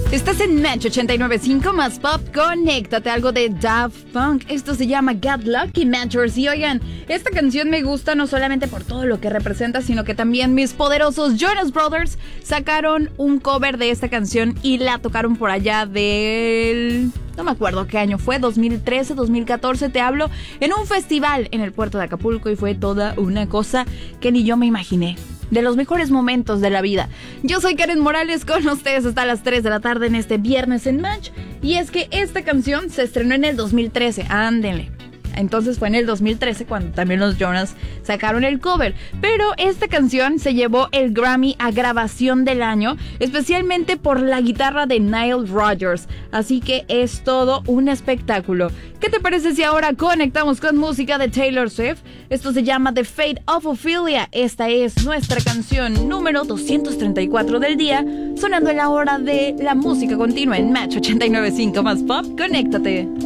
Estás en Match 89.5 más pop. Conéctate, algo de Daft Punk. Esto se llama Got Lucky Matchers. Y oigan, esta canción me gusta no solamente por todo lo que representa, sino que también mis poderosos Jonas Brothers sacaron un cover de esta canción y la tocaron por allá del... no me acuerdo qué año fue, 2013, 2014, te hablo, en un festival en el puerto de Acapulco, y fue toda una cosa que ni yo me imaginé. De los mejores momentos de la vida. Yo soy Karen Morales, con ustedes hasta las 3 de la tarde en este viernes en Match. Y es que esta canción se estrenó en el 2013, ándenle. Entonces fue en el 2013 cuando también los Jonas sacaron el cover. Pero esta canción se llevó el Grammy a grabación del año, especialmente por la guitarra de Nile Rodgers. Así que es todo un espectáculo. ¿Qué te parece si ahora conectamos con música de Taylor Swift? Esto se llama The Fate of Ophelia. Esta es nuestra canción número 234 del día, sonando en la hora de la música continua en Match 89.5 más pop. Conéctate.